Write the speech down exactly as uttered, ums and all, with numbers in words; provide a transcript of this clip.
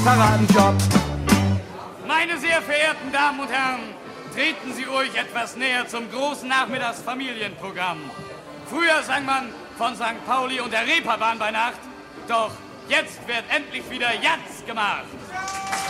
Paradenjob. Meine sehr verehrten Damen und Herren, treten Sie ruhig etwas näher zum großen Nachmittagsfamilienprogramm. Früher sang man von Sankt Pauli und der Reeperbahn bei Nacht, doch jetzt wird endlich wieder Jatz gemacht.